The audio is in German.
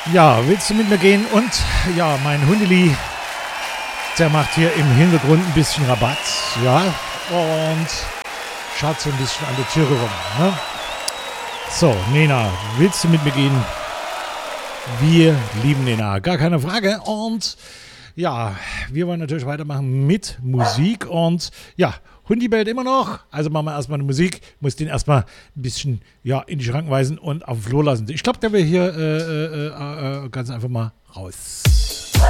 Ja, willst du mit mir gehen? Und ja, mein Hundeli, der macht hier im Hintergrund ein bisschen Rabatt. Ja, und schaut so ein bisschen an der Tür rum. Ne? So, Nena, willst du mit mir gehen? Wir lieben Nena, gar keine Frage. Und ja, wir wollen natürlich weitermachen mit Musik. Und ja, Hundi bellt immer noch. Also machen wir erstmal eine Musik. Muss den erstmal ein bisschen ja, in die Schranken weisen und auf den Flur lassen. Ich glaube, der will hier ganz einfach mal raus.